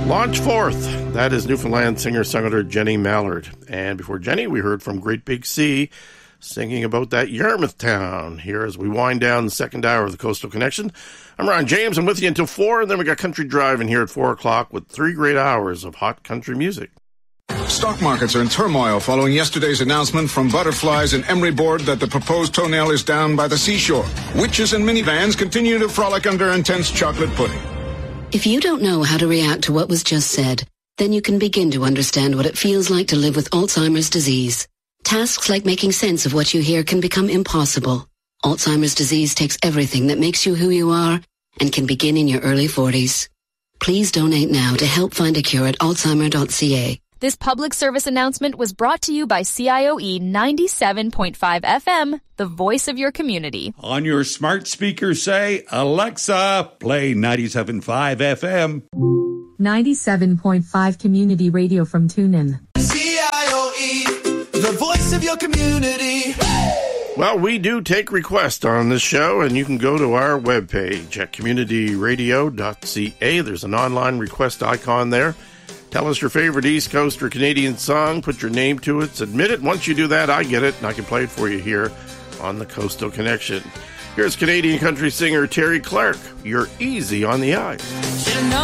Launch Forth. That is Newfoundland singer-songwriter Jenny Mallard. And before Jenny, we heard from Great Big Sea singing about that Yarmouth town. Here as we wind down the second hour of the Coastal Connection. I'm Ron James. I'm with you until 4, and then we got Country Driving here at 4 o'clock with 3 great hours of hot country music. Stock markets are in turmoil following yesterday's announcement from Butterflies and Emery Board that the proposed toenail is down by the seashore. Witches and minivans continue to frolic under intense chocolate pudding. If you don't know how to react to what was just said, then you can begin to understand what it feels like to live with Alzheimer's disease. Tasks like making sense of what you hear can become impossible. Alzheimer's disease takes everything that makes you who you are and can begin in your early 40s. Please donate now to help find a cure at alzheimer.ca. This public service announcement was brought to you by CIOE 97.5 FM, the voice of your community. On your smart speaker, say, Alexa, play 97.5 FM. 97.5 Community Radio from TuneIn. CIOE, the voice of your community. Well, we do take requests on this show, and you can go to our webpage at communityradio.ca. There's an online request icon there. Tell us your favorite East Coast or Canadian song. Put your name to it. Submit it. Once you do that, I get it, and I can play it for you here on the Coastal Connection. Here's Canadian country singer Terry Clark. You're easy on the eyes. You know